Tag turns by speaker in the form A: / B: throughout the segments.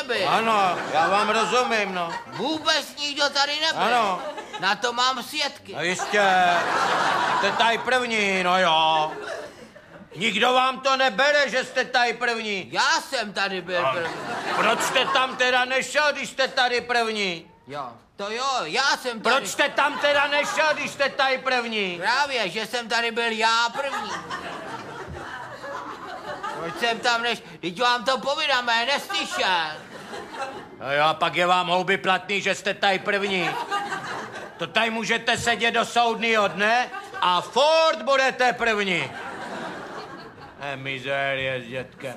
A: nebyl.
B: Ano, já vám rozumím, no.
A: Vůbec nikdo tady nebyl.
B: Ano.
A: Na to mám svědky.
B: No jistě, jste tady první, no jo. Nikdo vám to nebere, že jste tady první.
A: Já jsem tady byl první.
B: Proč jste tam teda nešel, když jste tady první?
A: Jo, to jo, já jsem tady.
B: Proč jste tam teda nešel, když jste tady první?
A: Právě, že jsem tady byl já první. Proč jsem tam Teď vám to povídám, já neslyšel.
B: No jo, a pak je vám houby platný, že jste tady první. To tady můžete sedět do soudního dne a furt budete první. Mizérie s dětkem.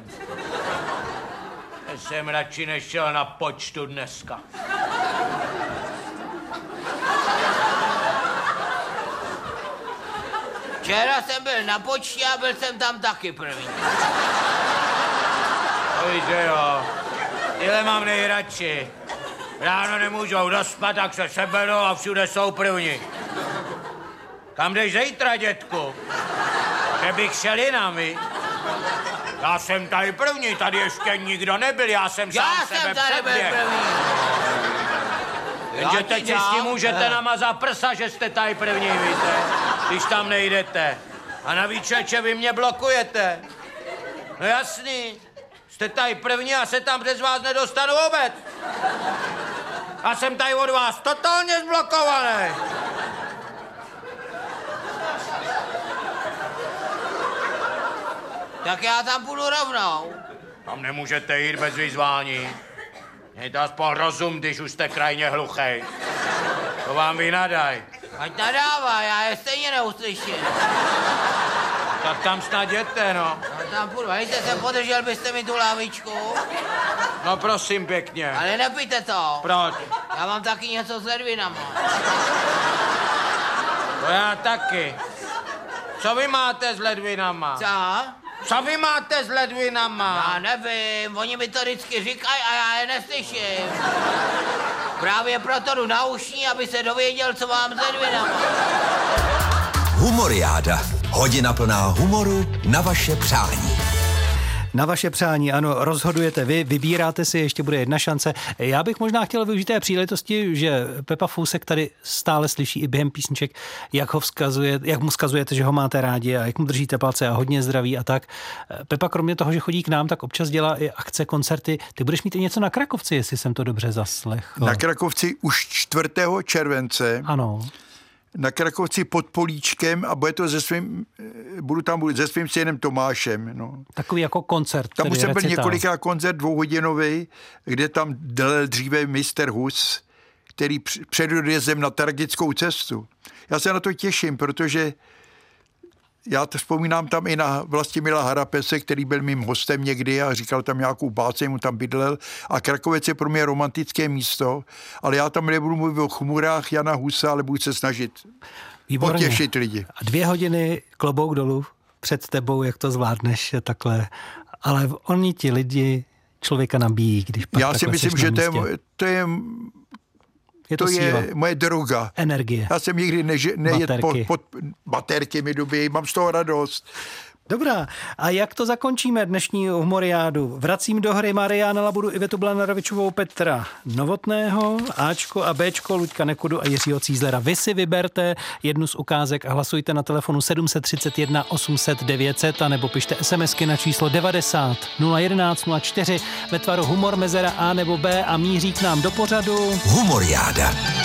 B: Já jsem radši nešel na počtu dneska.
A: Včera jsem byl na počtě a byl jsem tam taky první.
B: Víte jo, tyhle mám nejradši. Ráno nemůžou dospat, tak se seberou a všude jsou první. Kam jdeš zítra, dětku? Že bych šel jinam, vy? Já jsem tady první, tady ještě nikdo nebyl, já jsem sám sebe předběhl. Jenže teď si s tím můžete namazat prsa, že jste tady první, víte, když tam nejdete. A navíc, čeče, vy mě blokujete. No jasný, jste tady první a se tam přes vás nedostanu vůbec. Já jsem tady od vás totálně zblokovaný.
A: Tak já tam půjdu rovnou.
B: Tam nemůžete jít bez vyzvání. Mějte aspoň rozum, když už jste krajně hluchej. To vám vynadaj.
A: Ať nadává, já je stejně neuslyším.
B: Tak tam snad jděte, no.
A: No tam půjdu, hejte se, podržel byste mi tu lávičku.
B: No prosím pěkně.
A: Ale nepijte to.
B: Proč?
A: Já mám taky něco s ledvinama.
B: To já taky. Co vy máte s ledvinama?
A: Co?
B: Co vy máte s ledvinama?
A: Já nevím, oni mi to vždycky říkají a já je neslyším. Právě proto jdu na ušní, aby se dověděl, co mám s ledvinama.
C: Humoriáda. Hodina plná humoru na vaše přání.
D: Na vaše přání, ano, rozhodujete vy, vybíráte si, ještě bude jedna šance. Já bych možná chtěl využít té příležitosti, že Pepa Fousek tady stále slyší i během písniček, jak mu vzkazujete, že ho máte rádi a jak mu držíte palce a hodně zdraví a tak. Pepa kromě toho, že chodí k nám, tak občas dělá i akce, koncerty. Ty budeš mít i něco na Krakovci, jestli jsem to dobře zaslechl.
E: Na Krakovci už 4. července.
D: Ano.
E: Na Krakovci pod Políčkem a budu tam se svým synem Tomášem. No.
D: Takový jako koncert.
E: Tam už jsem byl
D: recital.
E: několikrát koncert 2hodinový, kde tam dělal dříve Mr. Hus, který před odjezdem na tragickou cestu. Já se na to těším, protože já to vzpomínám tam i na Vlastimila Harapese, který byl mým hostem někdy a říkal tam nějakou báci, mu tam bydlel. A Krakovec je pro mě romantické místo, ale já tam nebudu mluvit o chmurách Jana Husa, ale budu se snažit potěšit lidi.
D: A 2 hodiny klobouk dolů před tebou, jak to zvládneš takhle. Ale oni ti lidi člověka nabíjí, když pak
E: já si myslím, že to je moje droga.
D: Energie.
E: Já jsem nikdy nejet pod baterky mi dobějí, mám z toho radost.
D: Dobrá, a jak to zakončíme dnešní humoriádu? Vracím do hry Mariána Labudu, Ivetu Blanarovičovou, Petra Novotného, Ačko a Bčko, Luďka Nekudu a Jiřího Cízlera. Vy si vyberte jednu z ukázek a hlasujte na telefonu 731 800 900 a nebo pište SMSky na číslo 90 011 04 ve tvaru humor, mezera A nebo B a míří k nám do pořadu
C: Humoriáda.